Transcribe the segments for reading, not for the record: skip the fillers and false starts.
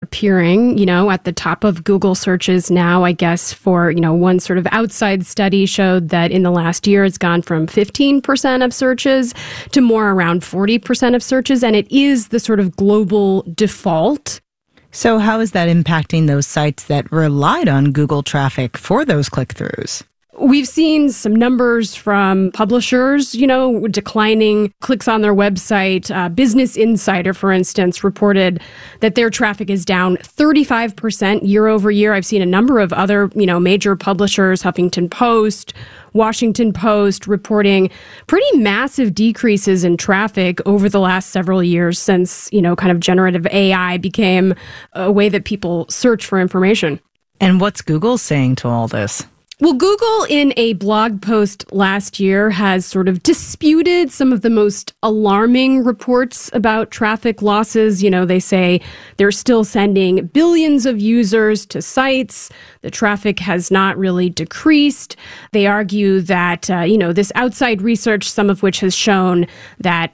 appearing, at the top of Google searches now, I guess, for, one sort of outside study showed that in the last year, it's gone from 15% of searches to more around 40% of searches. And it is the sort of global default. So how is that impacting those sites that relied on Google traffic for those click-throughs? We've seen some numbers from publishers, declining clicks on their website. Business Insider, for instance, reported that their traffic is down 35% year over year. I've seen a number of other, major publishers, Huffington Post, Washington Post, reporting pretty massive decreases in traffic over the last several years since, kind of generative AI became a way that people search for information. And what's Google saying to all this? Well, Google, in a blog post last year, has sort of disputed some of the most alarming reports about traffic losses. They say they're still sending billions of users to sites. The traffic has not really decreased. They argue that, this outside research, some of which has shown that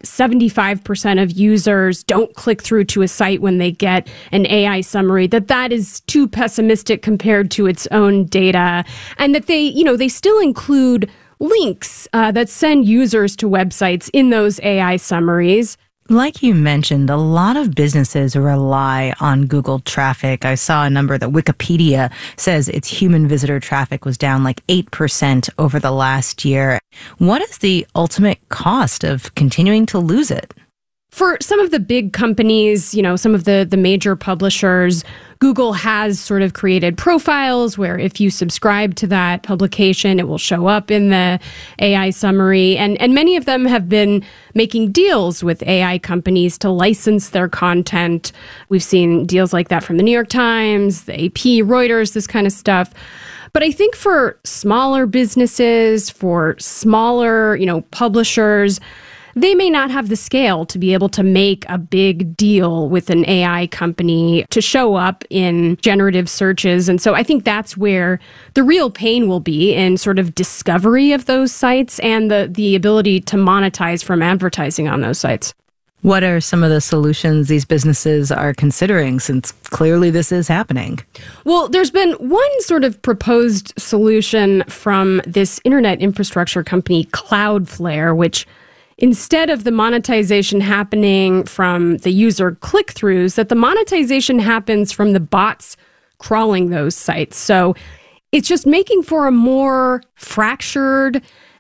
75% of users don't click through to a site when they get an AI summary, that is too pessimistic compared to its own data. And that they still include links that send users to websites in those AI summaries. Like you mentioned, a lot of businesses rely on Google traffic. I saw a number that Wikipedia says its human visitor traffic was down like 8% over the last year. What is the ultimate cost of continuing to lose it? For some of the big companies, some of the major publishers, Google has sort of created profiles where if you subscribe to that publication, it will show up in the AI summary. And many of them have been making deals with AI companies to license their content. We've seen deals like that from the New York Times, the AP, Reuters, this kind of stuff. But I think for smaller businesses, for smaller, publishers, they may not have the scale to be able to make a big deal with an AI company to show up in generative searches. And so I think that's where the real pain will be in sort of discovery of those sites and the ability to monetize from advertising on those sites. What are some of the solutions these businesses are considering, since clearly this is happening? Well, there's been one sort of proposed solution from this internet infrastructure company, Cloudflare, which instead of the monetization happening from the user click-throughs, that the monetization happens from the bots crawling those sites. So it's just making for a more fractured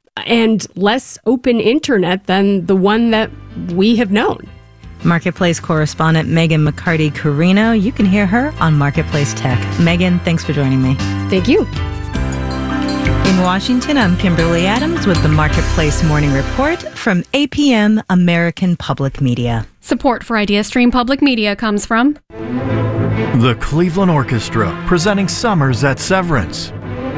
and less open internet than the one that we have known. Marketplace correspondent Megan McCarty-Carino. You can hear her on Marketplace Tech. Megan, thanks for joining me. Thank you. In Washington, I'm Kimberly Adams with the Marketplace Morning Report from APM American Public Media. Support for IdeaStream Public Media comes from the Cleveland Orchestra, presenting Summers at Severance.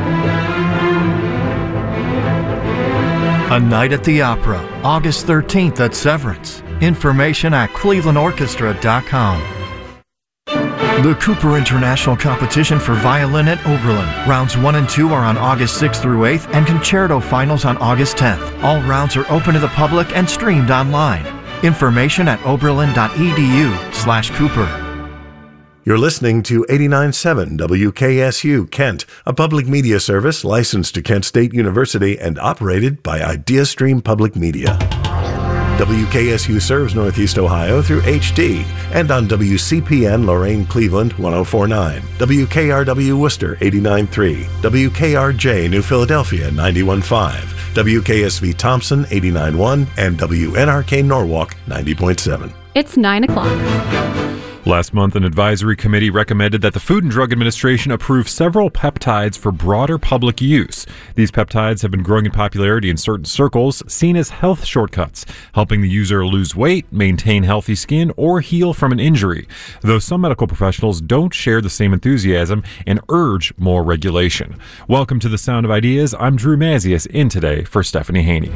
A Night at the Opera, August 13th at Severance. Information at clevelandorchestra.com. The Cooper International Competition for Violin at Oberlin. Rounds 1 and 2 are on August 6th through 8th, and concerto finals on August 10th. All rounds are open to the public and streamed online. Information at oberlin.edu/Cooper. You're listening to 89.7 WKSU Kent, a public media service licensed to Kent State University and operated by IdeaStream Public Media. WKSU serves Northeast Ohio through HD and on WCPN Lorain Cleveland 104.9, WKRW Worcester 89.3, WKRJ New Philadelphia 91.5, WKSV Thompson 89.1, and WNRK Norwalk 90.7. It's 9 o'clock. Last month, an advisory committee recommended that the Food and Drug Administration approve several peptides for broader public use. These peptides have been growing in popularity in certain circles, seen as health shortcuts, helping the user lose weight, maintain healthy skin, or heal from an injury. Though some medical professionals don't share the same enthusiasm and urge more regulation. Welcome to the Sound of Ideas. I'm Drew Mazius, in today for Stephanie Haney.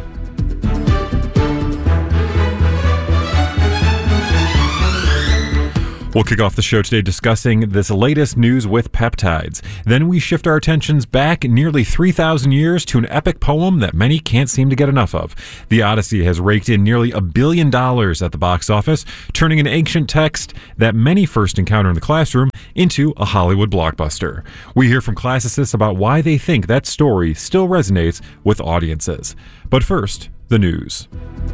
We'll kick off the show today discussing this latest news with peptides. Then we shift our attentions back nearly 3,000 years to an epic poem that many can't seem to get enough of. The Odyssey has raked in nearly $1 billion at the box office, turning an ancient text that many first encounter in the classroom into a Hollywood blockbuster. We hear from classicists about why they think that story still resonates with audiences. But first, the news.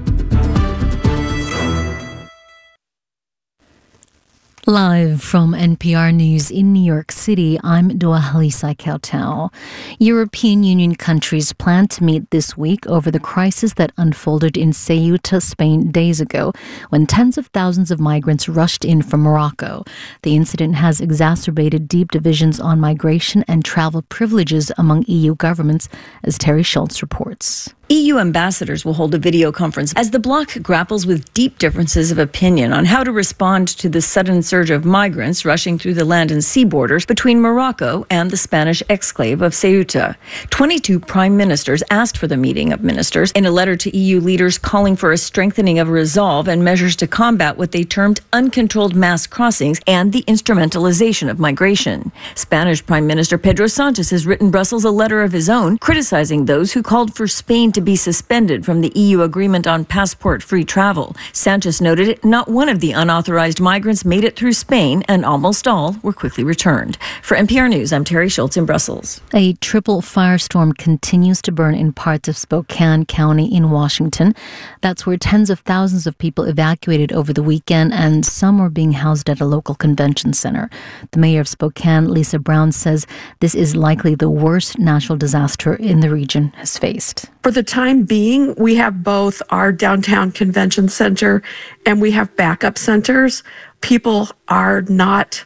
Live from NPR News in New York City, I'm Dua Halisa Kautal. European Union countries plan to meet this week over the crisis that unfolded in Ceuta, Spain, days ago, when tens of thousands of migrants rushed in from Morocco. The incident has exacerbated deep divisions on migration and travel privileges among EU governments, as Terry Schultz reports. EU ambassadors will hold a video conference as the bloc grapples with deep differences of opinion on how to respond to the sudden surge of migrants rushing through the land and sea borders between Morocco and the Spanish exclave of Ceuta. 22 prime ministers asked for the meeting of ministers in a letter to EU leaders calling for a strengthening of resolve and measures to combat what they termed uncontrolled mass crossings and the instrumentalization of migration. Spanish Prime Minister Pedro Sanchez has written Brussels a letter of his own criticizing those who called for Spain to be suspended from the EU agreement on passport-free travel. Sanchez noted not one of the unauthorized migrants made it through Spain, and almost all were quickly returned. For NPR News, I'm Terry Schultz in Brussels. A triple firestorm continues to burn in parts of Spokane County in Washington. That's where tens of thousands of people evacuated over the weekend, and some are being housed at a local convention center. The mayor of Spokane, Lisa Brown, says this is likely the worst natural disaster in the region has faced. For the time being, we have both our downtown convention center and we have backup centers. People are not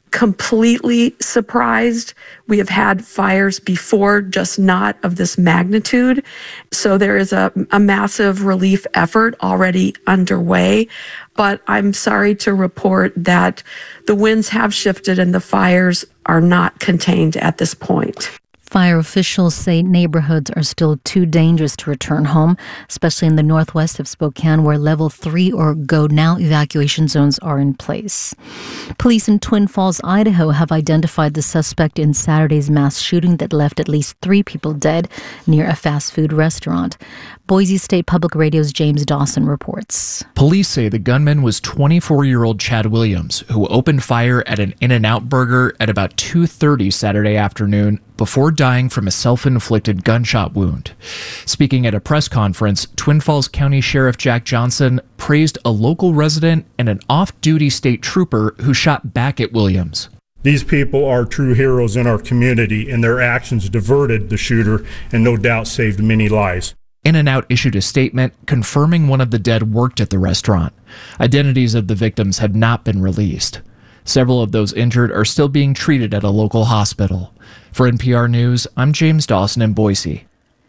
completely surprised. We have had fires before, just not of this magnitude. So there is a massive relief effort already underway. But I'm sorry to report that the winds have shifted and the fires are not contained at this point. Fire officials say neighborhoods are still too dangerous to return home, especially in the northwest of Spokane, where level 3 or go now evacuation zones are in place. Police in Twin Falls, Idaho have identified the suspect in Saturday's mass shooting that left at least 3 people dead near a fast food restaurant. Boise State Public Radio's James Dawson reports. Police say the gunman was 24-year-old Chad Williams, who opened fire at an In-N-Out Burger at about 2:30 Saturday afternoon before dying from a self-inflicted gunshot wound. Speaking at a press conference, Twin Falls County Sheriff Jack Johnson praised a local resident and an off-duty state trooper who shot back at Williams. These people are true heroes in our community, and their actions diverted the shooter and no doubt saved many lives. In-N-Out issued a statement confirming one of the dead worked at the restaurant. Identities of the victims have not been released. Several of those injured are still being treated at a local hospital. For NPR News, I'm James Dawson in Boise.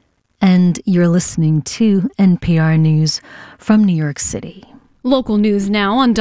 And you're listening to NPR News from New York City. Local news now on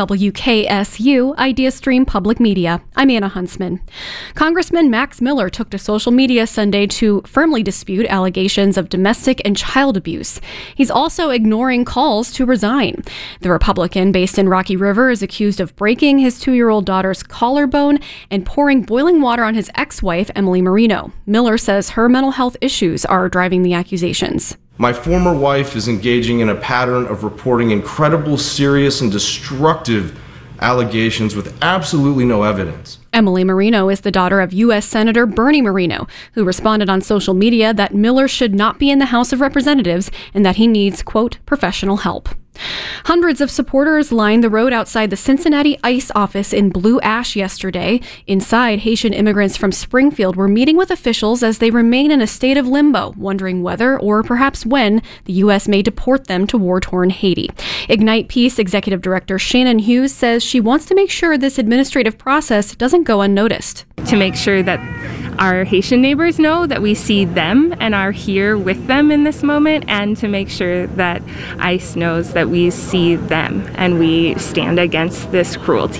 WKSU, IdeaStream Public Media. I'm Anna Huntsman. Congressman Max Miller took to social media Sunday to firmly dispute allegations of domestic and child abuse. He's also ignoring calls to resign. The Republican based in Rocky River is accused of breaking his 2-year-old daughter's collarbone and pouring boiling water on his ex-wife, Emily Marino. Miller says her mental health issues are driving the accusations. My former wife is engaging in a pattern of reporting incredible, serious, and destructive allegations with absolutely no evidence. Emily Marino is the daughter of U.S. Senator Bernie Marino, who responded on social media that Miller should not be in the House of Representatives and that he needs, quote, professional help. Hundreds of supporters lined the road outside the Cincinnati ICE office in Blue Ash yesterday. Inside, Haitian immigrants from Springfield were meeting with officials as they remain in a state of limbo, wondering whether or perhaps when the U.S. may deport them to war-torn Haiti. Ignite Peace Executive Director Shannon Hughes says she wants to make sure this administrative process doesn't go unnoticed. To make sure that our Haitian neighbors know that we see them and are here with them in this moment, and to make sure that ICE knows that we see them and we stand against this cruelty.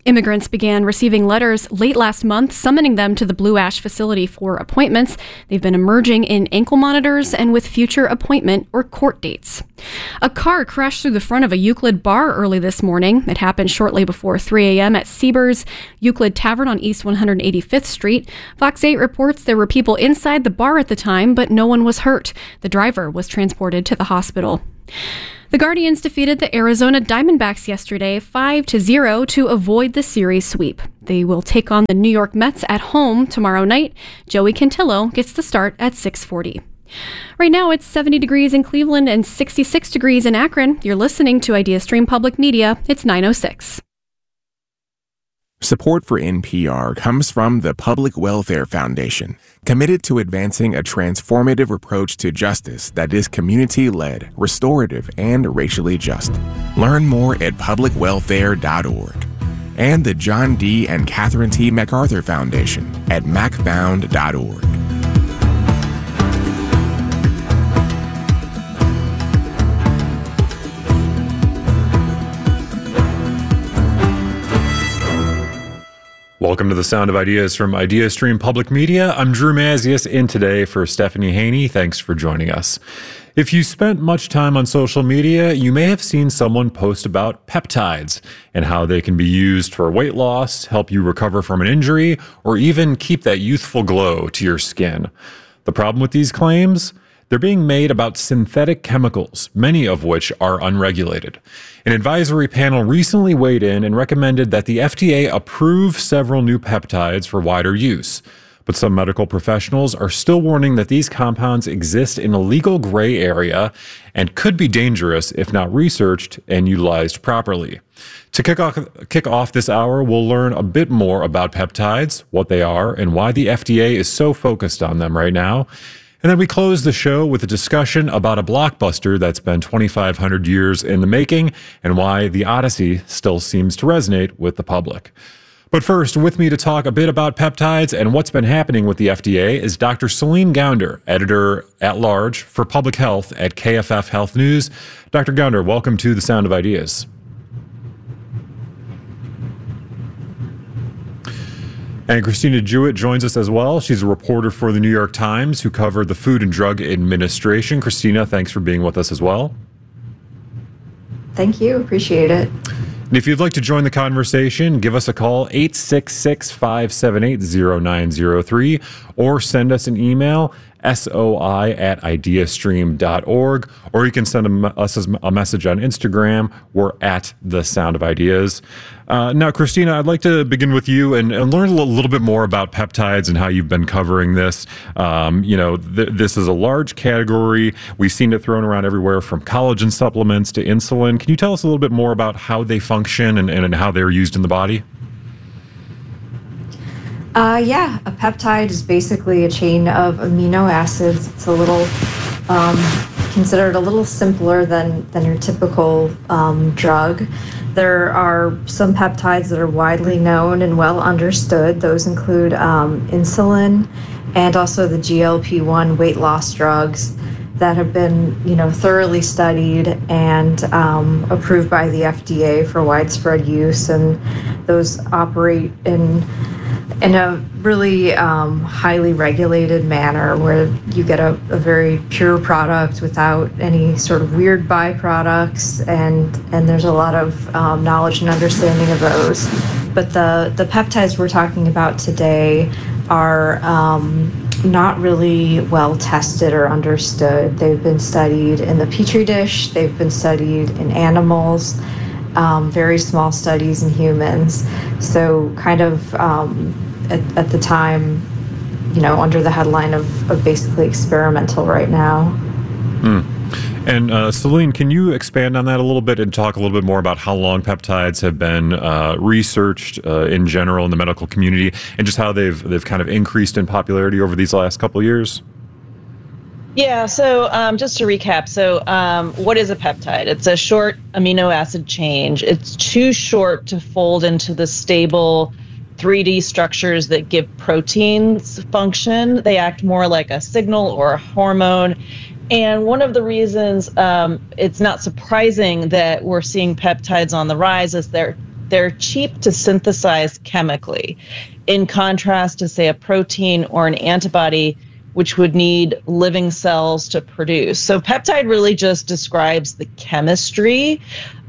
Immigrants began receiving letters late last month summoning them to the Blue Ash facility for appointments. They've been emerging in ankle monitors and with future appointment or court dates. A car crashed through the front of a Euclid bar early this morning. It happened shortly before 3 a.m. at Sieber's Euclid Tavern on East 185th Street. Fox 8 reports there were people inside the bar at the time, but no one was hurt. The driver was transported to the hospital. The Guardians defeated the Arizona Diamondbacks yesterday 5-0 to avoid the series sweep. They will take on the New York Mets at home tomorrow night. Joey Cantillo gets the start at 6:40. Right now it's 70 degrees in Cleveland and 66 degrees in Akron. You're listening to IdeaStream Public Media. It's 9:06. Support for NPR comes from the Public Welfare Foundation, committed to advancing a transformative approach to justice that is community-led, restorative, and racially just. Learn more at publicwelfare.org. And the John D. and Catherine T. MacArthur Foundation at macfound.org. Welcome to the Sound of Ideas from IdeaStream Public Media. I'm Drew Mazius in today for Stephanie Haney. Thanks for joining us. If you spent much time on social media, you may have seen someone post about peptides and how they can be used for weight loss, help you recover from an injury, or even keep that youthful glow to your skin. The problem with these claims? They're being made about synthetic chemicals, many of which are unregulated. An advisory panel recently weighed in and recommended that the FDA approve several new peptides for wider use. But some medical professionals are still warning that these compounds exist in a legal gray area and could be dangerous if not researched and utilized properly. To kick off this hour, we'll learn a bit more about peptides, what they are, and why the FDA is so focused on them right now. And then we close the show with a discussion about a blockbuster that's been 2,500 years in the making and why The Odyssey still seems to resonate with the public. But first, with me to talk a bit about peptides and what's been happening with the FDA is Dr. Celine Gounder, editor-at-large for public health at KFF Health News. Dr. Gounder, welcome to The Sound of Ideas. And Christina Jewett joins us as well. She's a reporter for the New York Times who covered the Food and Drug Administration. Christina, thanks for being with us as well. Thank you. Appreciate it. And if you'd like to join the conversation, give us a call, 866-578-0903, or send us an email, soi@ideastream.org, or you can send us a message on Instagram. We're at The Sound of Ideas. Now, Christina, I'd like to begin with you and learn a little bit more about peptides and how you've been covering this. This is a large category. We've seen it thrown around everywhere from collagen supplements to insulin. Can you tell us a little bit more about how they function and how they're used in the body? A peptide is basically a chain of amino acids. It's a little considered a little simpler than your typical drug. There are some peptides that are widely known and well understood. Those include insulin and also the GLP-1 weight loss drugs that have been, thoroughly studied and approved by the FDA for widespread use. And those operate in a really highly regulated manner where you get a very pure product without any sort of weird byproducts, and there's a lot of knowledge and understanding of those. But the peptides we're talking about today are not really well tested or understood. They've been studied in the Petri dish, they've been studied in animals, very small studies in humans. So kind of at the time, under the headline of basically experimental right now. And Celine, can you expand on that a little bit and talk a little bit more about how long peptides have been researched in general in the medical community and just how they've kind of increased in popularity over these last couple of years? Yeah, so just to recap, what is a peptide? It's a short amino acid change. It's too short to fold into the stable 3D structures that give proteins function. They act more like a signal or a hormone. And one of the reasons it's not surprising that we're seeing peptides on the rise is they're they're cheap to synthesize chemically, in contrast to, say, a protein or an antibody, which would need living cells to produce. So peptide really just describes the chemistry.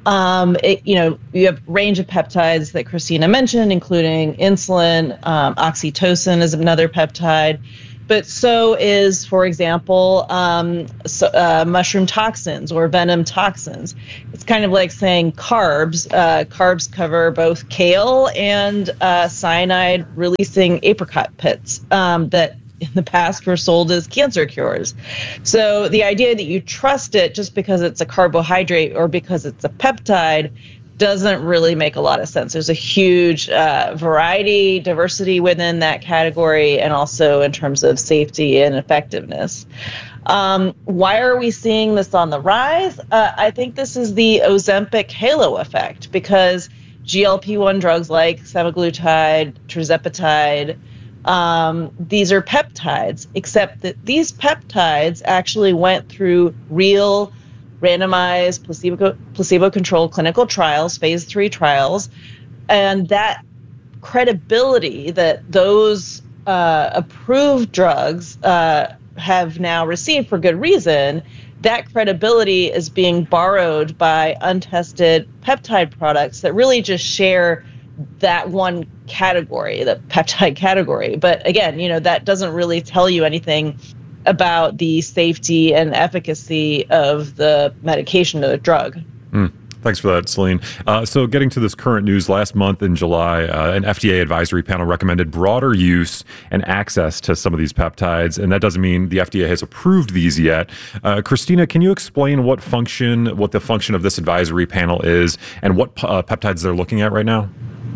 You have a range of peptides that Christina mentioned, including insulin, oxytocin is another peptide. But so is, for example, mushroom toxins or venom toxins. It's kind of like saying carbs. Carbs cover both kale and cyanide-releasing apricot pits that in the past were sold as cancer cures. So the idea that you trust it just because it's a carbohydrate or because it's a peptide doesn't really make a lot of sense. There's a huge diversity within that category, and also in terms of safety and effectiveness. Why are we seeing this on the rise? I think this is the Ozempic halo effect, because GLP-1 drugs like semaglutide, tirzepatide, these are peptides, except that these peptides actually went through real randomized placebo-controlled clinical trials, phase 3 trials, and that credibility that those approved drugs have now received for good reason, that credibility is being borrowed by untested peptide products that really just share that one category, the peptide category. But again, that doesn't really tell you anything about the safety and efficacy of the medication or the drug. Thanks for that, Celine. So getting to this current news, last month in July, an FDA advisory panel recommended broader use and access to some of these peptides, and that doesn't mean the FDA has approved these yet. Christina, can you explain what the function of this advisory panel is and what peptides they're looking at right now?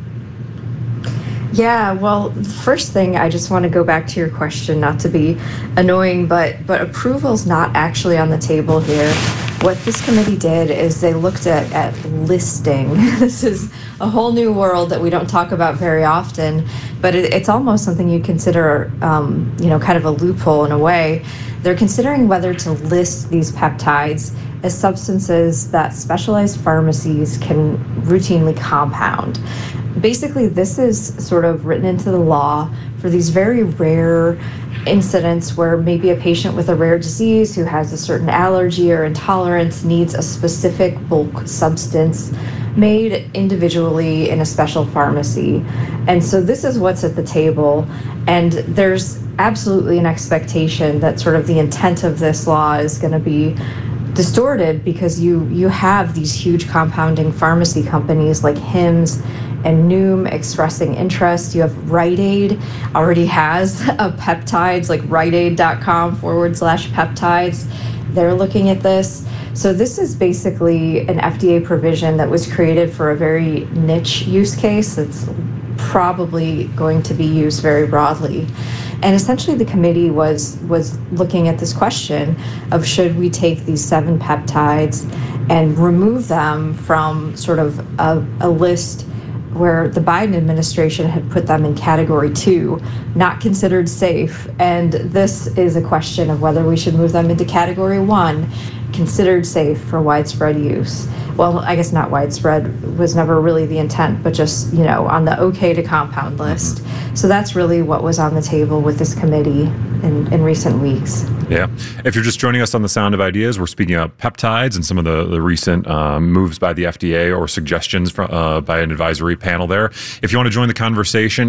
Yeah, well, the first thing, I just want to go back to your question, not to be annoying, but approval's not actually on the table here. What this committee did is they looked at listing. This is a whole new world that we don't talk about very often, but it's almost something you consider, kind of a loophole in a way. They're considering whether to list these peptides as substances that specialized pharmacies can routinely compound. Basically, this is sort of written into the law for these very rare incidents where maybe a patient with a rare disease who has a certain allergy or intolerance needs a specific bulk substance made individually in a special pharmacy. And so this is what's at the table. And there's absolutely an expectation that sort of the intent of this law is going to be distorted, because you have these huge compounding pharmacy companies like Hims and Noom expressing interest. You have Rite Aid already has a peptides, like riteaid.com/peptides. They're looking at this. So this is basically an FDA provision that was created for a very niche use case that's probably going to be used very broadly. And essentially the committee was looking at this question of, should we take these 7 peptides and remove them from sort of a list where the Biden administration had put them in category 2, not considered safe. And this is a question of whether we should move them into category 1, considered safe for widespread use. Well, I guess not widespread was never really the intent, but just, on the okay to compound list. So that's really what was on the table with this committee in recent weeks. Yeah. If you're just joining us on The Sound of Ideas, we're speaking about peptides and some of the recent moves by the FDA or suggestions by an advisory panel there. If you want to join the conversation,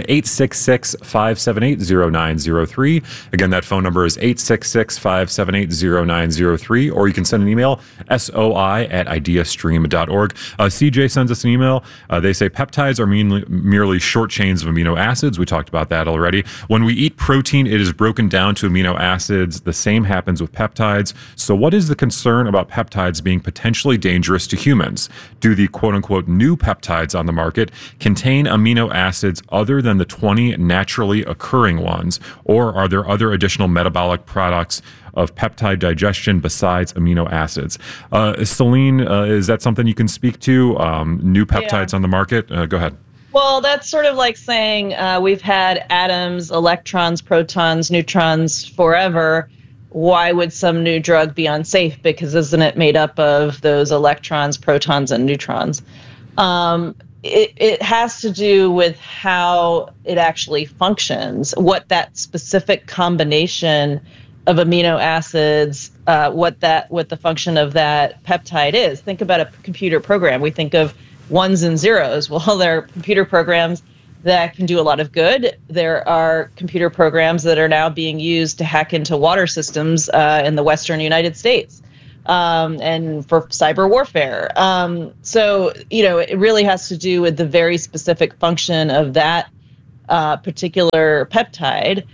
866-578-0903. Again, that phone number is 866-578-0903, or you can send an email, soi@ideastream.org. CJ sends us an email. They say peptides are merely short chains of amino acids. We talked about that already. When we eat protein, it is broken down to amino acids. The same happens with peptides. So what is the concern about peptides being potentially dangerous to humans? Do the quote-unquote new peptides on the market contain amino acids other than the 20 naturally occurring ones? Or are there other additional metabolic products of peptide digestion besides amino acids? Celine, is that something you can speak to? New peptides on the market? Go ahead. Well, that's sort of like saying we've had atoms, electrons, protons, neutrons forever. Why would some new drug be unsafe? Because isn't it made up of those electrons, protons, and neutrons? it has to do with how it actually functions, what that specific combination of amino acids, what the function of that peptide is. Think about a computer program. We think of ones and zeros. Well, there are computer programs that can do a lot of good. There are computer programs that are now being used to hack into water systems in the Western United States. And for cyber warfare. So, it really has to do with the very specific function of that particular peptide.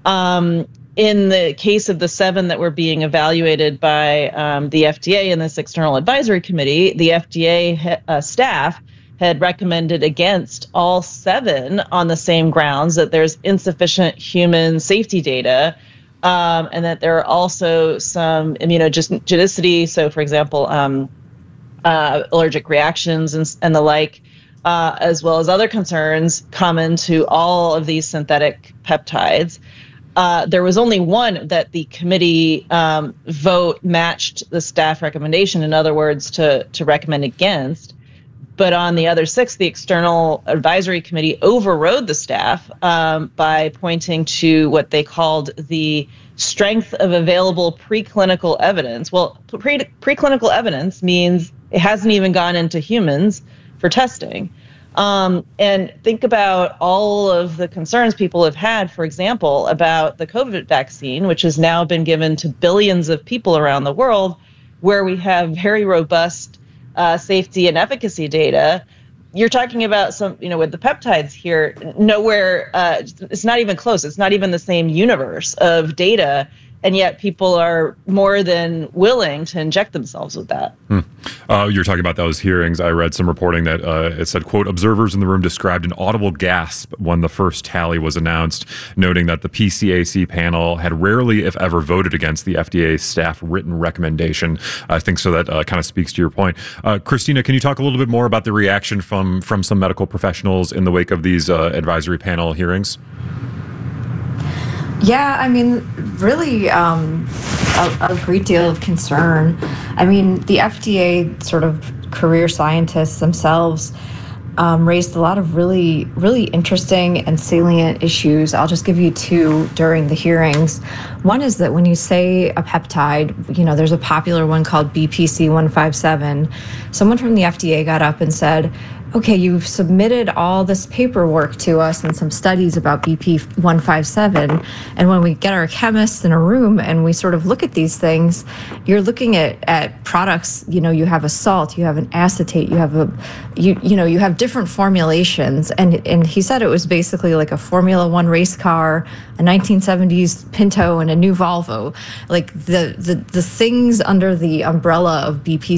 In the case of the 7 that were being evaluated by the FDA in this external advisory committee, the FDA staff had recommended against all 7 on the same grounds that there's insufficient human safety data. And that there are also some immunogenicity. So, for example, allergic reactions and the like, as well as other concerns common to all of these synthetic peptides. There was only one that the committee vote matched the staff recommendation, in other words, to recommend against. But on the other 6, the external advisory committee overrode the staff by pointing to what they called the strength of available preclinical evidence. Well, preclinical evidence means it hasn't even gone into humans for testing. And think about all of the concerns people have had, for example, about the COVID vaccine, which has now been given to billions of people around the world, where we have very robust safety and efficacy data. You're talking about some, with the peptides here, nowhere, it's not even close. It's not even the same universe of data. And yet people are more than willing to inject themselves with that. You're talking about those hearings. I read some reporting that it said, quote, observers in the room described an audible gasp when the first tally was announced, noting that the PCAC panel had rarely, if ever, voted against the FDA staff written recommendation. I think so that kind of speaks to your point. Christina, can you talk a little bit more about the reaction from some medical professionals in the wake of these advisory panel hearings? Yeah, I mean, really a great deal of concern. I mean, the FDA sort of career scientists themselves raised a lot of really, really interesting and salient issues. I'll just give you 2 during the hearings. One is that when you say a peptide, there's a popular one called BPC-157. Someone from the FDA got up and said, okay, you've submitted all this paperwork to us and some studies about BP157. And when we get our chemists in a room and we sort of look at these things, you're looking at products, you have a salt, you have an acetate, you have you have different formulations. And he said it was basically like a Formula One race car, a 1970s Pinto, and a new Volvo. Like the things under the umbrella of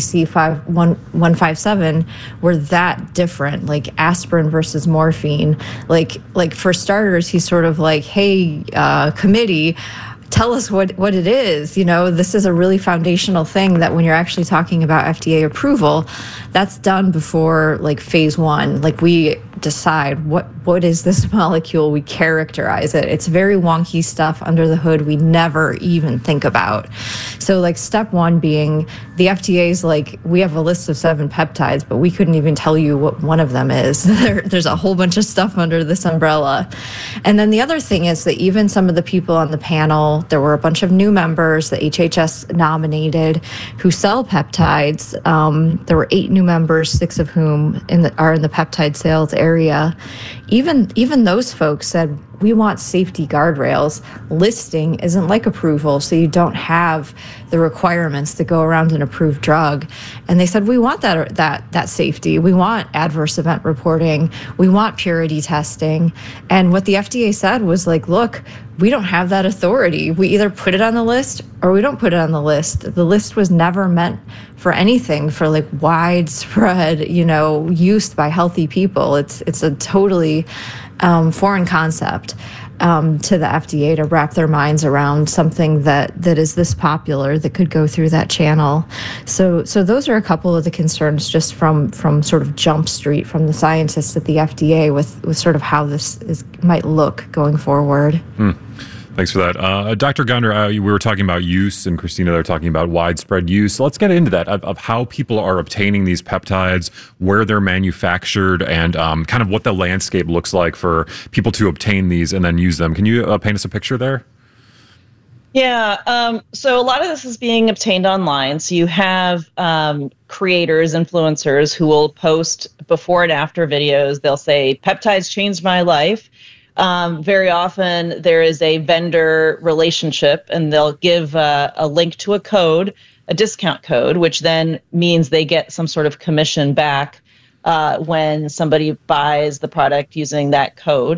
BPC-157 were that different, like aspirin versus morphine. Like for starters, he's sort of like, hey, committee, tell us what it is. This is a really foundational thing that when you're actually talking about FDA approval, that's done before like phase 1. Like we decide what is this molecule, we characterize it. It's very wonky stuff under the hood we never even think about. So like step 1 being the FDA's like, we have a list of 7 peptides, but we couldn't even tell you what one of them is. There's a whole bunch of stuff under this umbrella. And then the other thing is that even some of the people on the panel, there were a bunch of new members that HHS nominated who sell peptides. There were 8 new members, 6 of whom are in the peptide sales area. Even those folks said, we want safety guardrails. Listing isn't like approval, so you don't have the requirements to go around an approved drug. And they said, we want that safety. We want adverse event reporting. We want purity testing. And what the FDA said was like, look, we don't have that authority. We either put it on the list or we don't put it on the list. The list was never meant for anything, for like widespread, use by healthy people. It's a totally foreign concept to the FDA to wrap their minds around something that is this popular that could go through that channel. So those are a couple of the concerns just from sort of Jump Street from the scientists at the FDA with sort of how this might look going forward. Thanks for that. Dr. Gounder, we were talking about use, and Christina, they're talking about widespread use. So let's get into that, of how people are obtaining these peptides, where they're manufactured, and kind of what the landscape looks like for people to obtain these and then use them. Can you paint us a picture there? Yeah, so a lot of this is being obtained online. So you have creators, influencers who will post before and after videos. They'll say, peptides changed my life. Very often there is a vendor relationship, and they'll give a link to a code, a discount code, which then means they get some sort of commission back when somebody buys the product using that code.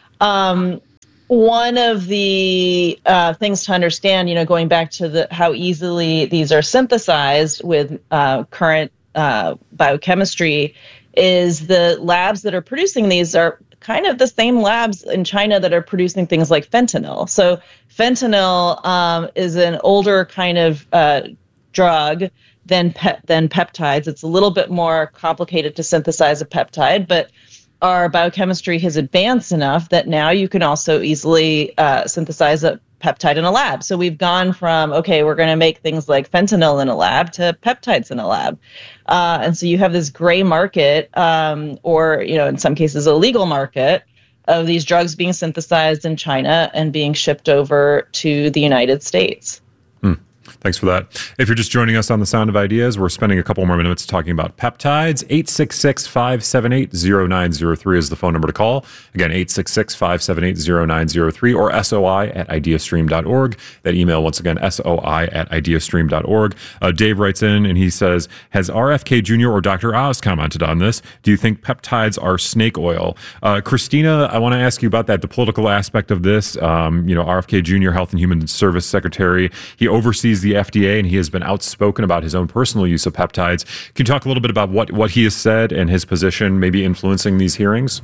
One of the things to understand, going back to how easily these are synthesized with current biochemistry, is the labs that are producing these are kind of the same labs in China that are producing things like fentanyl. So fentanyl is an older kind of drug than peptides. It's a little bit more complicated to synthesize a peptide, but our biochemistry has advanced enough that now you can also easily synthesize a peptide in a lab. So we've gone from, okay, we're going to make things like fentanyl in a lab to peptides in a lab. And so you have this gray market, or, in some cases, a legal market of these drugs being synthesized in China and being shipped over to the United States. Thanks for that. If you're just joining us on The Sound of Ideas, we're spending a couple more minutes talking about peptides. 866-578-0903 is the phone number to call. Again, 866-578-0903 or SOI@ideastream.org. That email, once again, SOI@ideastream.org. Dave writes in and he says, has RFK Jr. or Dr. Oz commented on this? Do you think peptides are snake oil? Christina, I want to ask you about that, the political aspect of this. RFK Jr., Health and Human Service Secretary, he oversees the FDA, and he has been outspoken about his own personal use of peptides. Can you talk a little bit about what he has said and his position maybe influencing these hearings?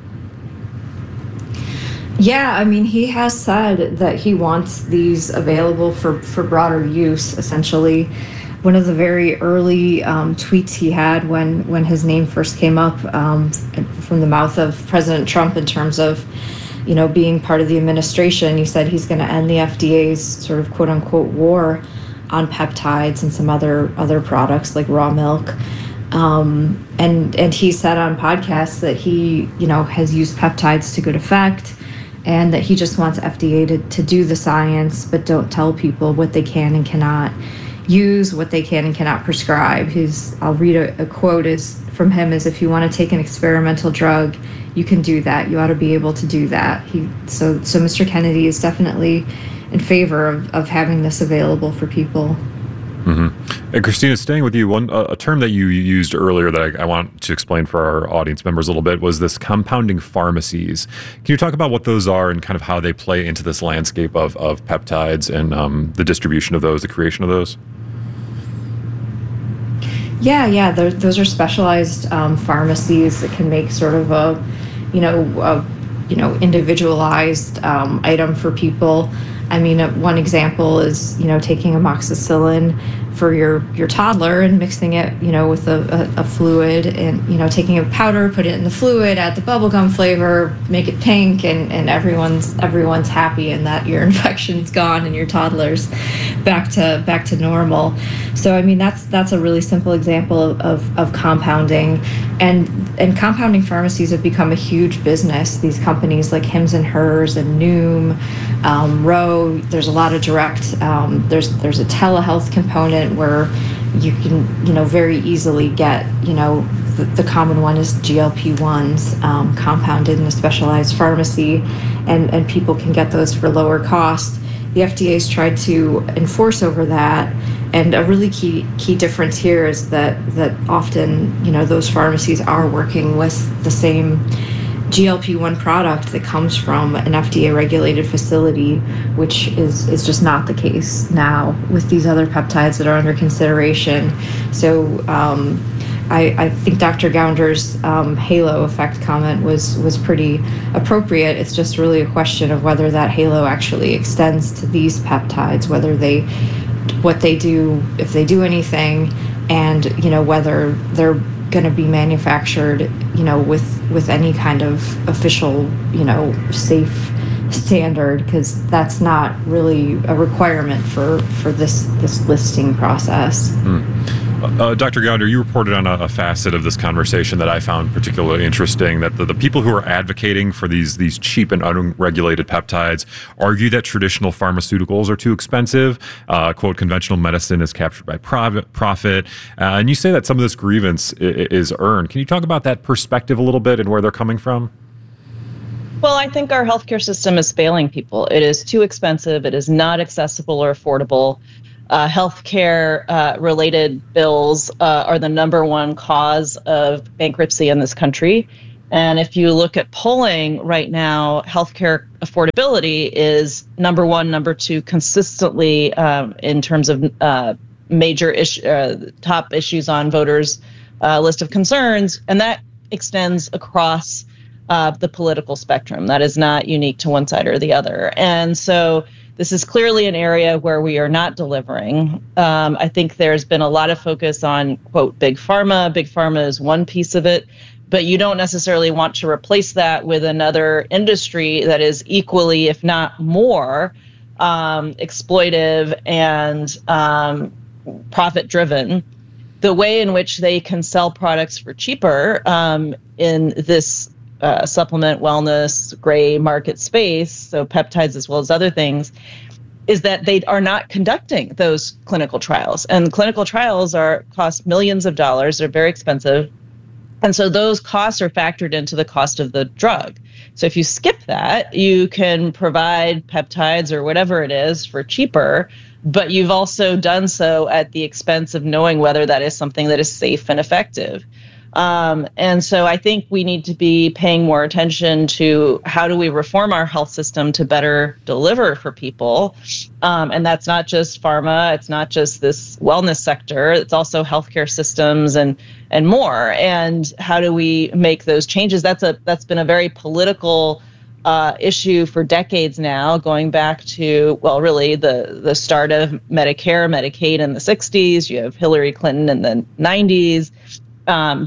Yeah, he has said that he wants these available for broader use, essentially. One of the very early tweets he had when his name first came up from the mouth of President Trump in terms of being part of the administration, he said he's going to end the FDA's sort of quote unquote war on peptides and some other products like raw milk. And he said on podcasts that he, has used peptides to good effect, and that he just wants FDA to do the science, but don't tell people what they can and cannot use, what they can and cannot prescribe. I'll read a quote from him is, if you want to take an experimental drug, you can do that. You ought to be able to do that. So Mr. Kennedy is definitely in favor of having this available for people. Mm-hmm. And Christina, staying with you, a term that you used earlier that I want to explain for our audience members a little bit was this compounding pharmacies. Can you talk about what those are and kind of how they play into this landscape of peptides and the distribution of those, the creation of those? Yeah. Those are specialized pharmacies that can make sort of a individualized item for people. One example is, taking amoxicillin for your toddler and mixing it, with a fluid, and, taking a powder, put it in the fluid, add the bubblegum flavor, make it pink, and everyone's happy, and that your infection's gone and your toddler's back to normal. So, that's a really simple example of compounding, and compounding pharmacies have become a huge business. These companies like Hims and Hers and Noom, Ro, there's a lot of direct, there's a telehealth component where you can, very easily get, the common one is GLP-1s compounded in a specialized pharmacy, and people can get those for lower cost. The FDA's tried to enforce over that, and a really key difference here is that often, those pharmacies are working with the same GLP-1 product that comes from an FDA-regulated facility, which is just not the case now with these other peptides that are under consideration. So I think Dr. Gounder's halo effect comment was pretty appropriate. It's just really a question of whether that halo actually extends to these peptides, what they do, if they do anything, and whether they're going to be manufactured, with any kind of official, safe standard, because that's not really a requirement for this listing process. Dr. Gounder, you reported on a facet of this conversation that I found particularly interesting, that the people who are advocating for these cheap and unregulated peptides argue that traditional pharmaceuticals are too expensive. Quote, conventional medicine is captured by profit. And you say that some of this grievance is earned. Can you talk about that perspective a little bit and where they're coming from? Well, I think our healthcare system is failing people. It is too expensive. It is not accessible or affordable. Healthcare related bills are the number one cause of bankruptcy in this country. And if you look at polling right now, healthcare affordability is number one, number two consistently in terms of major top issues on voters' list of concerns. And that extends across the political spectrum. That is not unique to one side or the other. And so this is clearly an area where we are not delivering. I think there's been a lot of focus on, quote, big pharma. Big pharma is one piece of it, but you don't necessarily want to replace that with another industry that is equally, if not more, exploitive and profit-driven. The way in which they can sell products for cheaper in this supplement, wellness, gray market space, so peptides as well as other things, is that they are not conducting those clinical trials. And clinical trials cost millions of dollars. They're very expensive. And so those costs are factored into the cost of the drug. So if you skip that, you can provide peptides or whatever it is for cheaper, but you've also done so at the expense of knowing whether that is something that is safe and effective. And so I think we need to be paying more attention to how do we reform our health system to better deliver for people. And that's not just pharma. It's not just this wellness sector. It's also healthcare systems and more. And how do we make those changes? That's been a very political issue for decades now, going back to, well, really the start of Medicare, Medicaid in the 60s. You have Hillary Clinton in the 90s. Then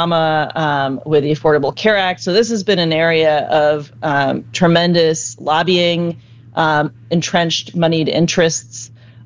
Obama with the Affordable Care Act. So this has been an area of tremendous lobbying, entrenched moneyed interests,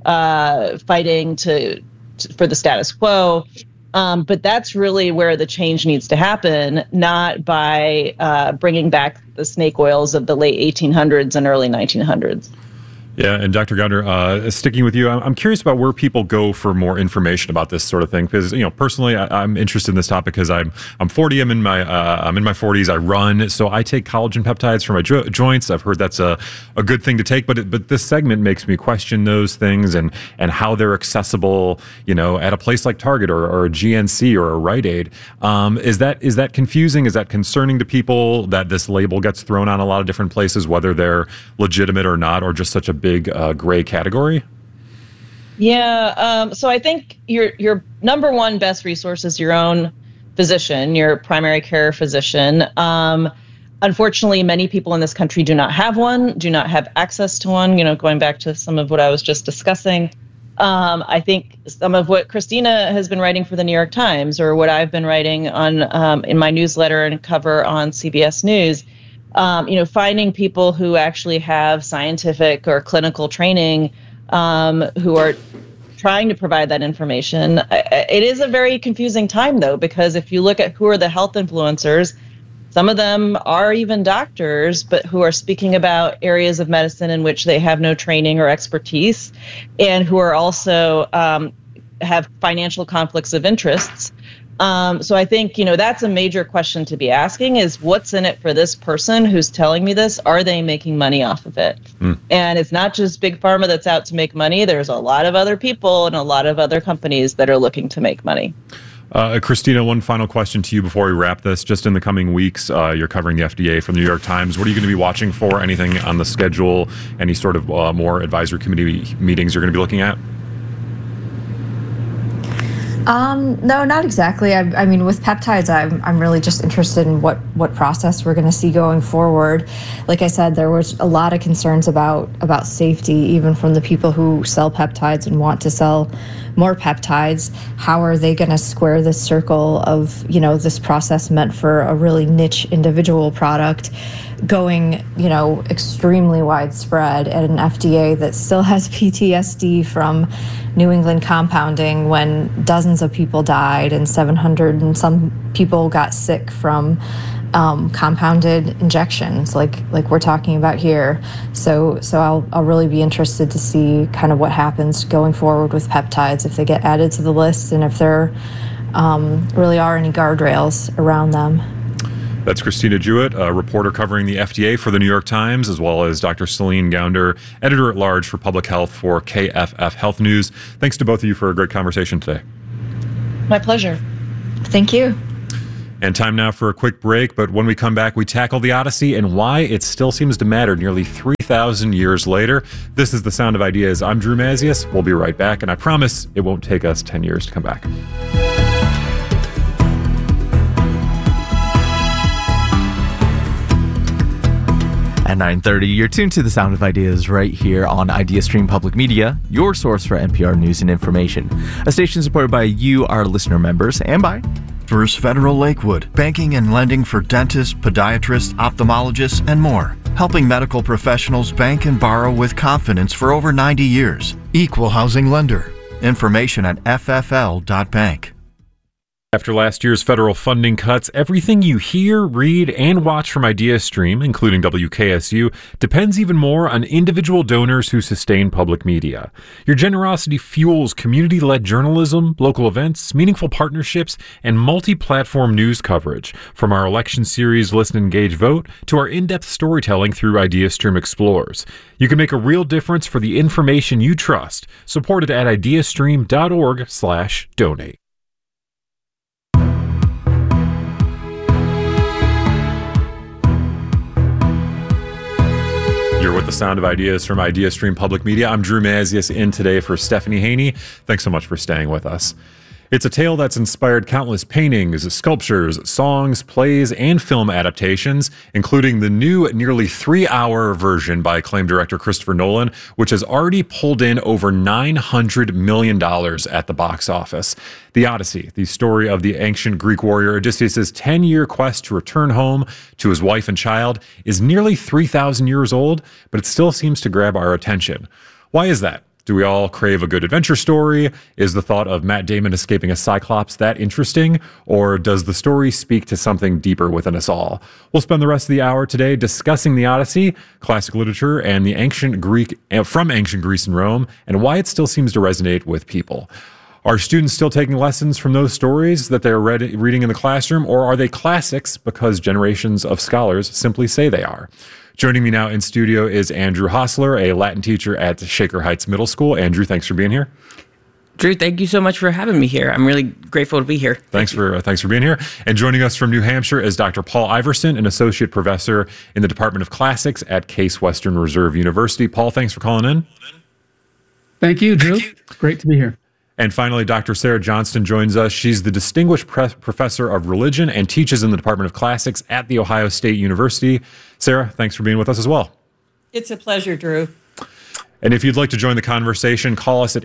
fighting for the status quo. But that's really where the change needs to happen, not by bringing back the snake oils of the late 1800s and early 1900s. Yeah, and Dr. Gounder, sticking with you, I'm curious about where people go for more information about this sort of thing. Because personally, I'm interested in this topic because I'm 40. I'm in my 40s. I run, so I take collagen peptides for my joints. I've heard that's a good thing to take. But this segment makes me question those things and how they're accessible. At a place like Target or a GNC or a Rite Aid. Is that confusing? Is that concerning to people that this label gets thrown on a lot of different places, whether they're legitimate or not, or just such a big gray category? Yeah. So I think your number one best resource is your own physician, your primary care physician. Unfortunately, many people in this country do not have one, do not have access to one, going back to some of what I was just discussing. I think some of what Christina has been writing for the New York Times, or what I've been writing on in my newsletter and cover on CBS News, finding people who actually have scientific or clinical training, who are trying to provide that information. It is a very confusing time, though, because if you look at who are the health influencers, some of them are even doctors, but who are speaking about areas of medicine in which they have no training or expertise, and who are also have financial conflicts of interests. So I think, that's a major question to be asking, is what's in it for this person who's telling me this? Are they making money off of it? And it's not just big pharma that's out to make money. There's a lot of other people and a lot of other companies that are looking to make money. Christina, one final question to you before we wrap this. Just in the coming weeks, you're covering the FDA from the New York Times. What are you going to be watching for? Anything on the schedule? Any sort of more advisory committee meetings you're going to be looking at? No, not exactly. I mean, with peptides, I'm really just interested in what process we're going to see going forward. Like I said, there was a lot of concerns about safety, even from the people who sell peptides and want to sell more peptides. How are they going to square this circle of, this process meant for a really niche individual product going, extremely widespread at an FDA that still has PTSD from New England compounding when dozens of people died and 700 and some people got sick from compounded injections like we're talking about here. So I'll really be interested to see kind of what happens going forward with peptides, if they get added to the list and if there really are any guardrails around them. That's Christina Jewett, a reporter covering the FDA for the New York Times, as well as Dr. Celine Gounder, editor-at-large for public health for KFF Health News. Thanks to both of you for a great conversation today. My pleasure. Thank you. And time now for a quick break, but when we come back, we tackle the Odyssey and why it still seems to matter nearly 3,000 years later. This is The Sound of Ideas. I'm Drew Mazius. We'll be right back, and I promise it won't take us 10 years to come back. At 9:30, you're tuned to The Sound of Ideas right here on IdeaStream Public Media, your source for NPR news and information. A station supported by you, our listener members, and by First Federal Lakewood, banking and lending for dentists, podiatrists, ophthalmologists, and more. Helping medical professionals bank and borrow with confidence for over 90 years. Equal housing lender. Information at ffl.bank. After last year's federal funding cuts, everything you hear, read, and watch from IdeaStream, including WKSU, depends even more on individual donors who sustain public media. Your generosity fuels community-led journalism, local events, meaningful partnerships, and multi-platform news coverage. From our election series Listen, Engage, Vote to our in-depth storytelling through IdeaStream Explorers. You can make a real difference for the information you trust. Supported at ideastream.org/donate. You're with The Sound of Ideas from IdeaStream Public Media. I'm Drew Mazius, in today for Stephanie Haney. Thanks so much for staying with us. It's a tale that's inspired countless paintings, sculptures, songs, plays, and film adaptations, including the new nearly 3-hour version by acclaimed director Christopher Nolan, which has already pulled in over $900 million at the box office. The Odyssey, the story of the ancient Greek warrior Odysseus' 10-year quest to return home to his wife and child, is nearly 3,000 years old, but it still seems to grab our attention. Why is that? Do we all crave a good adventure story? Is the thought of Matt Damon escaping a Cyclops that interesting? Or does the story speak to something deeper within us all? We'll spend the rest of the hour today discussing the Odyssey, classic literature, and the ancient Greek from ancient Greece and Rome, and why it still seems to resonate with people. Are students still taking lessons from those stories that they're reading in the classroom, or are they classics because generations of scholars simply say they are? Joining me now in studio is Andrew Hostler, a Latin teacher at Shaker Heights Middle School. Andrew, thanks for being here. Drew, thank you so much for having me here. I'm really grateful to be here. Thanks for being here. And joining us from New Hampshire is Dr. Paul Iverson, an associate professor in the Department of Classics at Case Western Reserve University. Paul, thanks for calling in. Thank you, Drew. Great to be here. And finally, Dr. Sarah Johnston joins us. She's the Distinguished Professor of Religion and teaches in the Department of Classics at The Ohio State University. Sarah, thanks for being with us as well. It's a pleasure, Drew. And if you'd like to join the conversation, call us at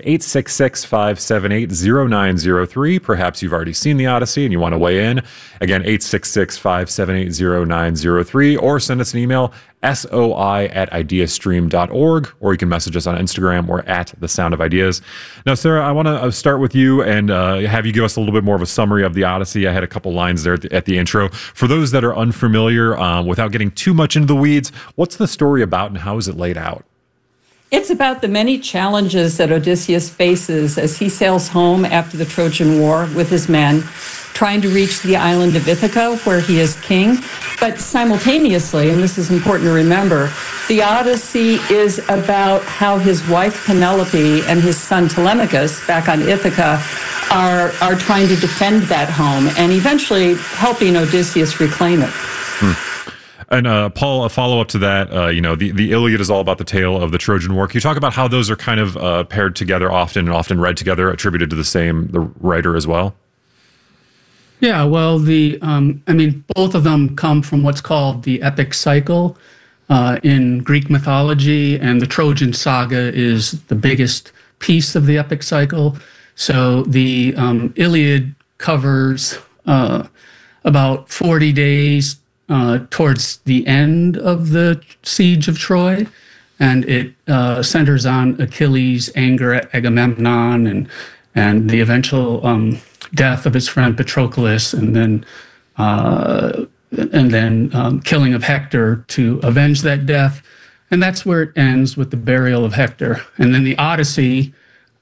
866-578-0903. Perhaps you've already seen the Odyssey and you want to weigh in. Again, 866-578-0903, or send us an email, soi@ideastream.org, or you can message us on Instagram or at The Sound of Ideas. Now, Sarah, I want to start with you and have you give us a little bit more of a summary of the Odyssey. I had a couple lines there at the intro. For those that are unfamiliar, without getting too much into the weeds, what's the story about and how is it laid out? It's about the many challenges that Odysseus faces as he sails home after the Trojan War with his men, trying to reach the island of Ithaca, where he is king. But simultaneously, and this is important to remember, the Odyssey is about how his wife Penelope and his son Telemachus, back on Ithaca, are trying to defend that home and eventually helping Odysseus reclaim it. And Paul, a follow-up to that, the Iliad is all about the tale of the Trojan War. Can you talk about how those are kind of paired together often and often read together, attributed to the writer as well? Yeah, well, both of them come from what's called the epic cycle in Greek mythology, and the Trojan saga is the biggest piece of the epic cycle. So the Iliad covers about 40 days towards the end of the siege of Troy, and it centers on Achilles' anger at Agamemnon and the eventual death of his friend Patroclus, and then killing of Hector to avenge that death. And that's where it ends, with the burial of Hector. And then the Odyssey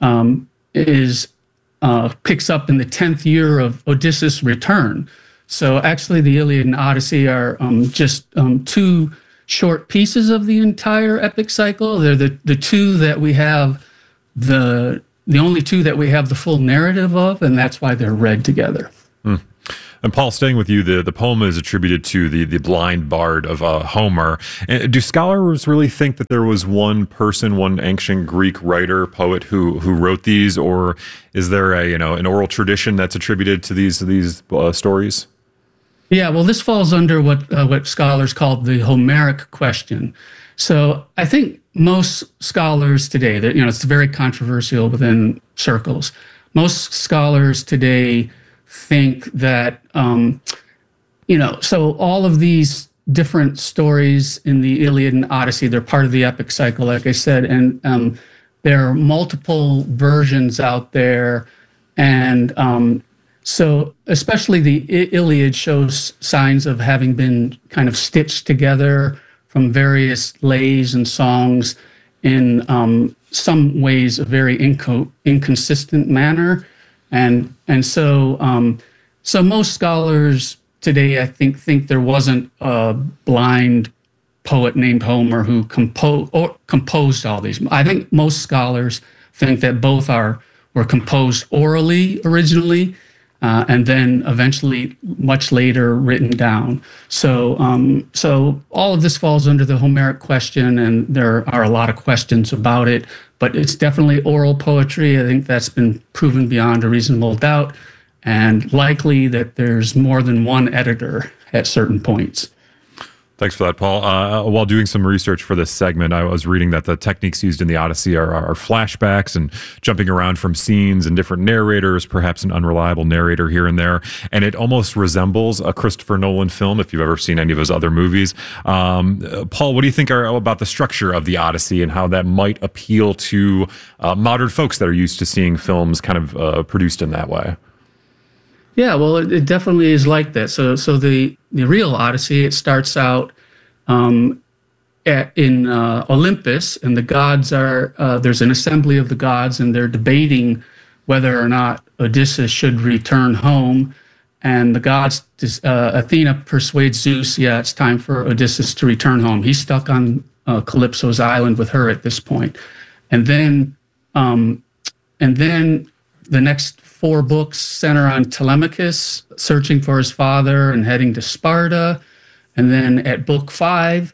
picks up in the 10th year of Odysseus' return. So actually the Iliad and Odyssey are just two short pieces of the entire epic cycle. They're the two that we have, the only two that we have the full narrative of, and that's why they're read together. And Paul, staying with you, the poem is attributed to the blind bard of Homer. And do scholars really think that there was one person, one ancient Greek writer, poet who wrote these, or is there an oral tradition that's attributed to these stories? Yeah, well, this falls under what scholars call the Homeric question. So I think most scholars today, that it's very controversial within circles. Most scholars today think that, so all of these different stories in the Iliad and Odyssey, they're part of the epic cycle, like I said, and there are multiple versions out there. And so especially the Iliad shows signs of having been kind of stitched together from various lays and songs in some ways a very inconsistent manner. And so most scholars today, I think there wasn't a blind poet named Homer who composed all these. I think most scholars think that both were composed orally originally, and then eventually, much later, written down. So all of this falls under the Homeric question, and there are a lot of questions about it. But it's definitely oral poetry. I think that's been proven beyond a reasonable doubt, and likely that there's more than one editor at certain points. Thanks for that, Paul. While doing some research for this segment, I was reading that the techniques used in the Odyssey are flashbacks and jumping around from scenes and different narrators, perhaps an unreliable narrator here and there. And it almost resembles a Christopher Nolan film, if you've ever seen any of his other movies. Paul, what do you think about the structure of the Odyssey and how that might appeal to modern folks that are used to seeing films kind of produced in that way? Yeah, well, it definitely is like that. So the real Odyssey, it starts out in Olympus, and the gods are there's an assembly of the gods, and they're debating whether or not Odysseus should return home. And the gods, Athena persuades Zeus, it's time for Odysseus to return home. He's stuck on Calypso's island with her at this point. And then the next 4 books center on Telemachus searching for his father and heading to Sparta. And then at book 5,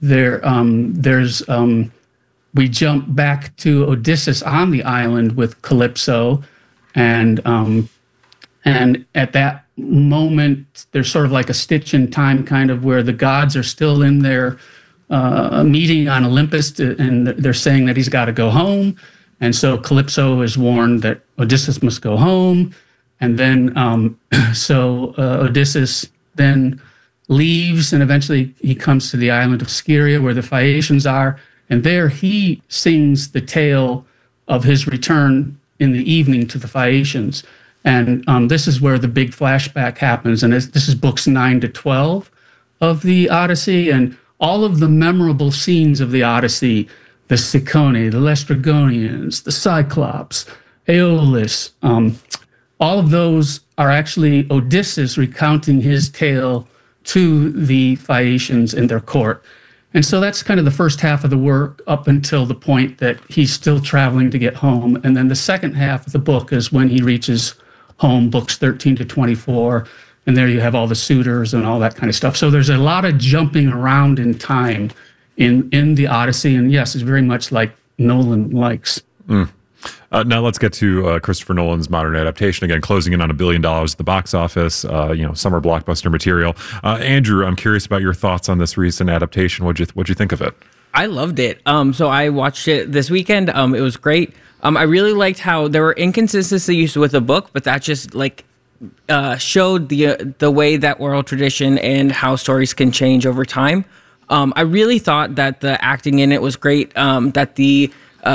we jump back to Odysseus on the island with Calypso. And at that moment, there's sort of like a stitch in time kind of where the gods are still in their meeting on Olympus, and they're saying that he's got to go home. And so Calypso is warned that Odysseus must go home. And then, Odysseus then leaves, and eventually he comes to the island of Scheria where the Phaeacians are. And there he sings the tale of his return in the evening to the Phaeacians. And this is where the big flashback happens. And this is books 9 to 12 of the Odyssey. And all of the memorable scenes of the Odyssey, the Ciconi, the Laestrygonians, the Cyclops, Aeolus, all of those are actually Odysseus recounting his tale to the Phaeacians in their court. And so that's kind of the first half of the work up until the point that he's still traveling to get home. And then the second half of the book is when he reaches home, books 13 to 24. And there you have all the suitors and all that kind of stuff. So there's a lot of jumping around in time in the Odyssey, and yes, it's very much like Nolan likes. Now let's get to Christopher Nolan's modern adaptation, again, closing in on $1 billion at the box office, summer blockbuster material. Andrew, I'm curious about your thoughts on this recent adaptation. What'd you think of it? I loved it. So I watched it this weekend. It was great. I really liked how there were inconsistencies with the book, but that just showed the way that oral tradition and how stories can change over time. I really thought that the acting in it was great. That the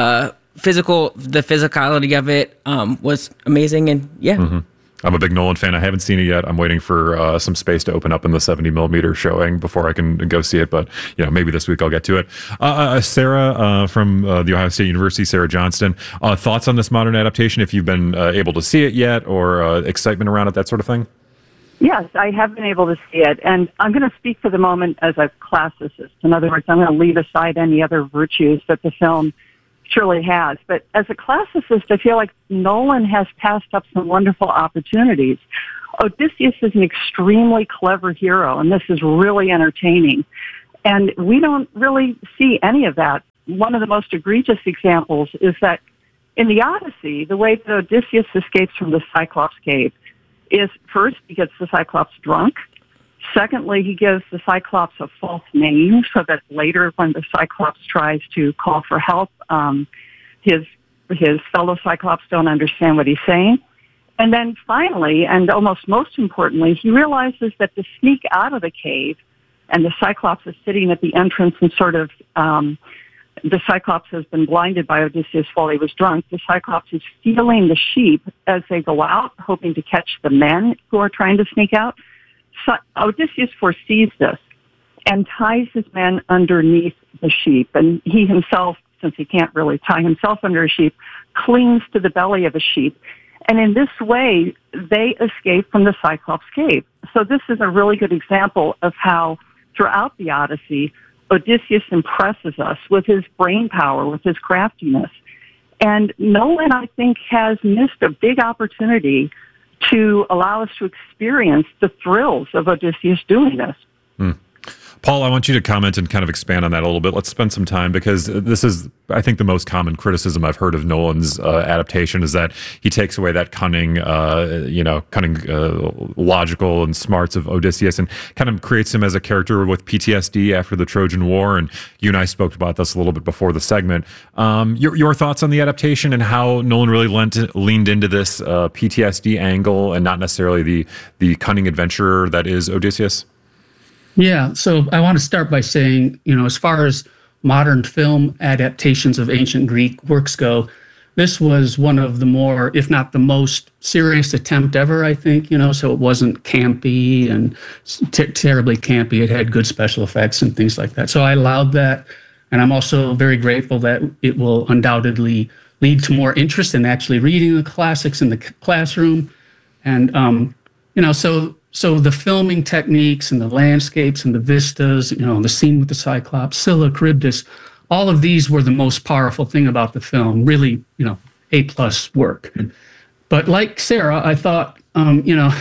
physicality of it was amazing, and yeah. Mm-hmm. I'm a big Nolan fan. I haven't seen it yet. I'm waiting for some space to open up in the 70 millimeter showing before I can go see it. But maybe this week I'll get to it. Sarah from the Ohio State University, Sarah Johnston. Thoughts on this modern adaptation? If you've been able to see it yet, or excitement around it, that sort of thing. Yes, I have been able to see it, and I'm going to speak for the moment as a classicist. In other words, I'm going to leave aside any other virtues that the film surely has. But as a classicist, I feel like Nolan has passed up some wonderful opportunities. Odysseus is an extremely clever hero, and this is really entertaining. And we don't really see any of that. One of the most egregious examples is that in the Odyssey, the way that Odysseus escapes from the Cyclops cave is, first, he gets the Cyclops drunk. Secondly, he gives the Cyclops a false name so that later when the Cyclops tries to call for help, his fellow Cyclops don't understand what he's saying. And then finally, and almost most importantly, he realizes that to sneak out of the cave, and the Cyclops is sitting at the entrance and sort of, the Cyclops has been blinded by Odysseus while he was drunk. The Cyclops is stealing the sheep as they go out, hoping to catch the men who are trying to sneak out. So Odysseus foresees this and ties his men underneath the sheep. And he himself, since he can't really tie himself under a sheep, clings to the belly of a sheep. And in this way, they escape from the Cyclops cave. So this is a really good example of how throughout the Odyssey, Odysseus impresses us with his brain power, with his craftiness. And Nolan, I think, has missed a big opportunity to allow us to experience the thrills of Odysseus doing this. Paul, I want you to comment and kind of expand on that a little bit. Let's spend some time, because this is, I think, the most common criticism I've heard of Nolan's adaptation is that he takes away that cunning, logical and smarts of Odysseus and kind of creates him as a character with PTSD after the Trojan War. And you and I spoke about this a little bit before the segment. Your thoughts on the adaptation and how Nolan really leaned into this PTSD angle and not necessarily the cunning adventurer that is Odysseus? Yeah, so I want to start by saying, as far as modern film adaptations of ancient Greek works go, this was one of the more, if not the most serious attempt ever, I think, so it wasn't campy and terribly campy. It had good special effects and things like that. So I allowed that. And I'm also very grateful that it will undoubtedly lead to more interest in actually reading the classics in the classroom. And, So the filming techniques and the landscapes and the vistas, the scene with the Cyclops, Scylla, Charybdis, all of these were the most powerful thing about the film. Really, A+ work. But like Sarah, I thought, I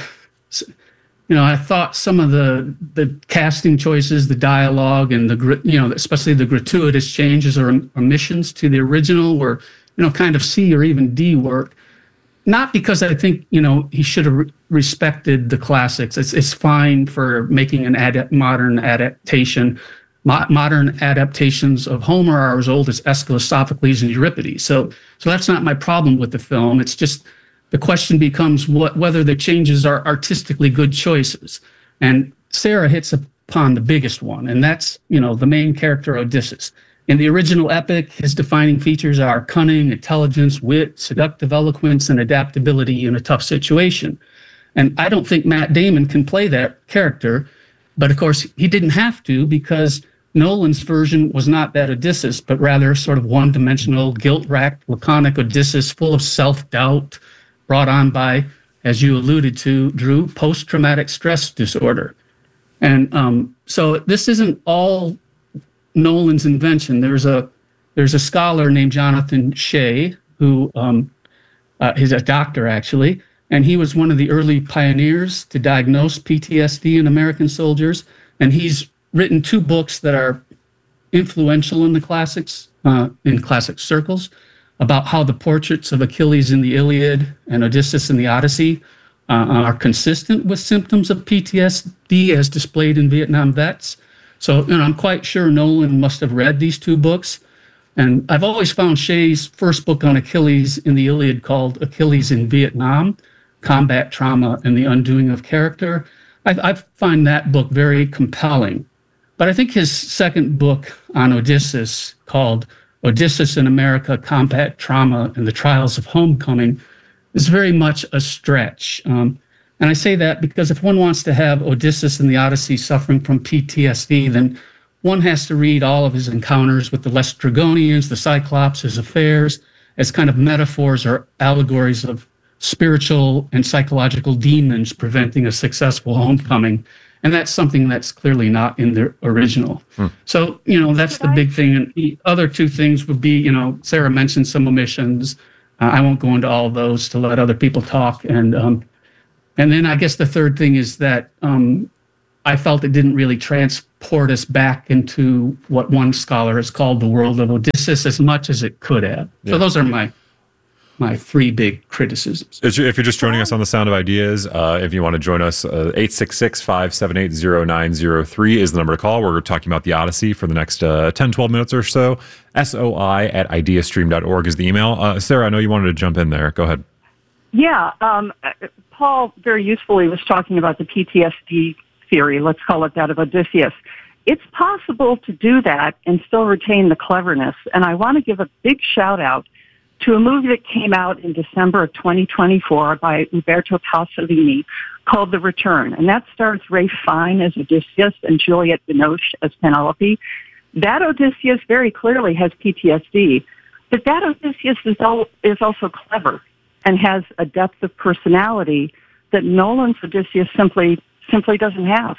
thought some of the casting choices, the dialogue, and especially the gratuitous changes or omissions to the original were, kind of C or even D work. Not because I think, he should have respected the classics. It's fine for making an modern adaptation. Modern adaptations of Homer are as old as Aeschylus, Sophocles, and Euripides. So that's not my problem with the film. It's just the question becomes whether the changes are artistically good choices. And Sarah hits upon the biggest one, and that's, the main character, Odysseus. In the original epic, his defining features are cunning, intelligence, wit, seductive eloquence, and adaptability in a tough situation. And I don't think Matt Damon can play that character, but of course he didn't have to, because Nolan's version was not that Odysseus, but rather sort of one-dimensional, guilt-racked, laconic Odysseus full of self-doubt, brought on by, as you alluded to, Drew, post-traumatic stress disorder. And so this isn't all Nolan's invention. There's a scholar named Jonathan Shea who is a doctor actually, and he was one of the early pioneers to diagnose PTSD in American soldiers. And he's written 2 books that are influential in the classics, in classic circles, about how the portraits of Achilles in the Iliad and Odysseus in the Odyssey are consistent with symptoms of PTSD as displayed in Vietnam vets. So, I'm quite sure Nolan must have read these 2 books. And I've always found Shea's first book on Achilles in the Iliad, called Achilles in Vietnam, Combat Trauma and the Undoing of Character. I find that book very compelling. But I think his second book on Odysseus, called Odysseus in America, Combat Trauma and the Trials of Homecoming, is very much a stretch. And I say that because if one wants to have Odysseus in the Odyssey suffering from PTSD, then one has to read all of his encounters with the Laestrygonians, the Cyclops, his affairs, as kind of metaphors or allegories of spiritual and psychological demons preventing a successful homecoming. And that's something that's clearly not in the original. So, that's the big thing. And the other two things would be, Sarah mentioned some omissions. I won't go into all of those to let other people talk. And then I guess the third thing is that I felt it didn't really transport us back into what one scholar has called the world of Odysseus as much as it could have. So those are my three big criticisms. If you're just joining us on The Sound of Ideas, if you want to join us, 866-578-0903 is the number to call. We're talking about the Odyssey for the next 10, 12 minutes or so. SOI@ideastream.org is the email. Sarah, I know you wanted to jump in there. Go ahead. Yeah. Paul very usefully was talking about the PTSD theory, let's call it that, of Odysseus. It's possible to do that and still retain the cleverness. And I want to give a big shout out to a movie that came out in December of 2024 by Umberto Pasolini called The Return. And that stars Ralph Fiennes as Odysseus and Juliette Binoche as Penelope. That Odysseus very clearly has PTSD, but that Odysseus is also clever and has a depth of personality that Nolan's Odysseus simply doesn't have.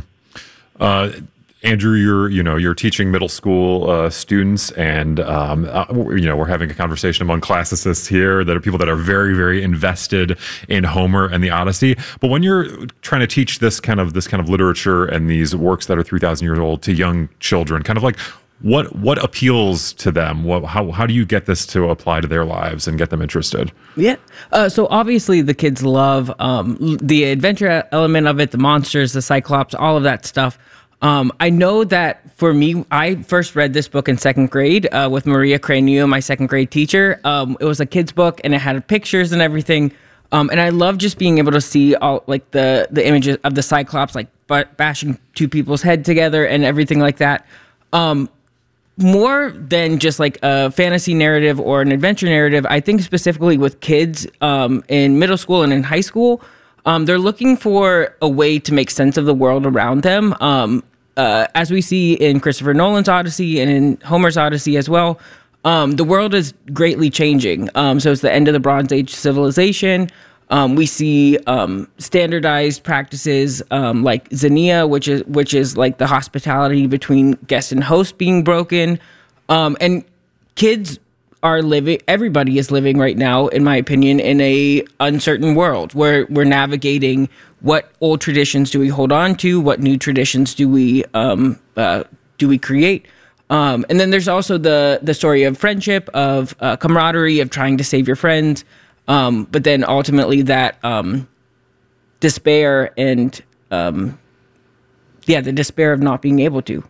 Andrew, you're teaching middle school students, and we're having a conversation among classicists here that are people that are very, very invested in Homer and the Odyssey. But when you're trying to teach this kind of literature and these works that are 3,000 years old to young children, kind of like what appeals to them? How do you get this to apply to their lives and get them interested? Yeah. So obviously the kids love the adventure element of it, the monsters, the Cyclops, all of that stuff. I know that for me, I first read this book in second grade with Maria Cranio, my second grade teacher. It was a kid's book and it had pictures and everything. And I love just being able to see all like the images of the Cyclops, like bashing two people's head together and everything like that. More than just like a fantasy narrative or an adventure narrative, I think specifically with kids in middle school and in high school, they're looking for a way to make sense of the world around them. As we see in Christopher Nolan's Odyssey and in Homer's Odyssey as well, the world is greatly changing. So it's the end of the Bronze Age civilization. We see standardized practices like Xenia, which is like the hospitality between guest and host being broken. And kids everybody is living right now, in my opinion, in a uncertain world where we're navigating what old traditions do we hold on to, what new traditions do we create. And then there's also the story of friendship, of camaraderie, of trying to save your friends. But then ultimately that despair and the despair of not being able to.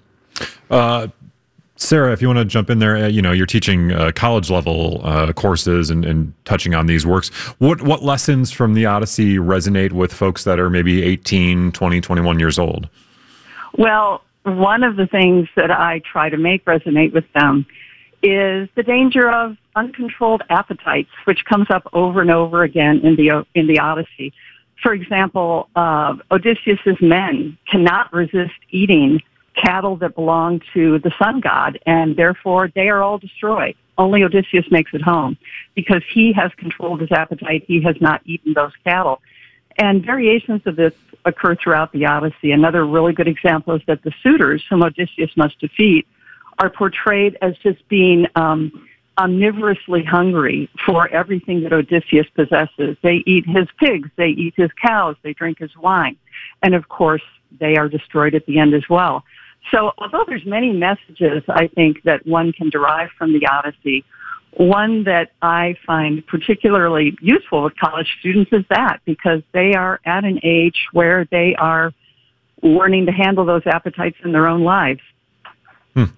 Sarah, if you want to jump in there, you're teaching college level courses and touching on these works. What lessons from the Odyssey resonate with folks that are maybe 18, 20, 21 years old? Well, one of the things that I try to make resonate with them is the danger of uncontrolled appetites, which comes up over and over again in the Odyssey. For example, Odysseus's men cannot resist eating cattle that belong to the sun god, and therefore they are all destroyed. Only Odysseus makes it home because he has controlled his appetite. He has not eaten those cattle. And variations of this occur throughout the Odyssey. Another really good example is that the suitors whom Odysseus must defeat are portrayed as just being omnivorously hungry for everything that Odysseus possesses. They eat his pigs, they eat his cows, they drink his wine, and of course they are destroyed at the end as well. So although there's many messages I think that one can derive from the Odyssey, one that I find particularly useful with college students is that, because they are at an age where they are learning to handle those appetites in their own lives.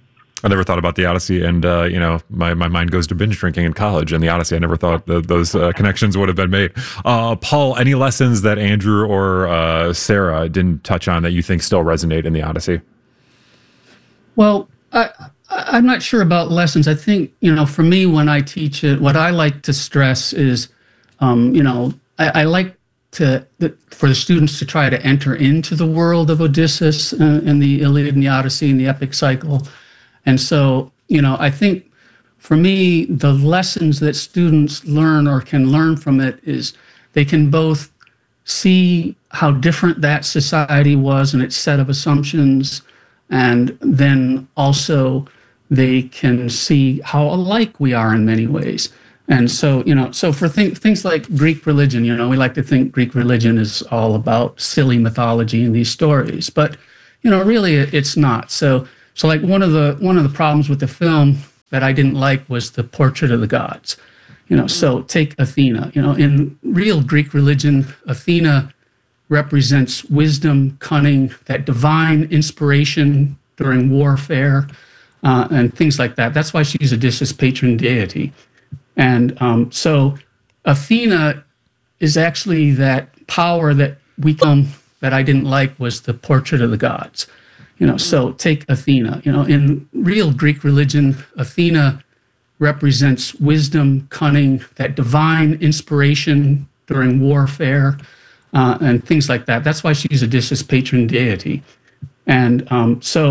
I never thought about the Odyssey, and my mind goes to binge drinking in college and the Odyssey. I never thought those connections would have been made. Paul, any lessons that Andrew or Sarah didn't touch on that you think still resonate in the Odyssey? Well, I'm not sure about lessons. I think, for me, when I teach it, what I like to stress is, I like for the students to try to enter into the world of Odysseus and the Iliad and the Odyssey and the epic cycle. And so, I think for me, the lessons that students learn or can learn from it is they can both see how different that society was and its set of assumptions, and then also they can see how alike we are in many ways. And so, so for things like Greek religion, we like to think Greek religion is all about silly mythology and these stories, but, really it's not. So like one of the problems with the film that I didn't like was the portrait of the gods. So take Athena. In real Greek religion, Athena represents wisdom, cunning, that divine inspiration during warfare, and things like that. That's why she's Odysseus' patron deity. And so Athena is actually that power that that I didn't like was the portrait of the gods. So take Athena. In real Greek religion, Athena represents wisdom, cunning, that divine inspiration during warfare, and things like that. That's why she's Odysseus' patron deity. And so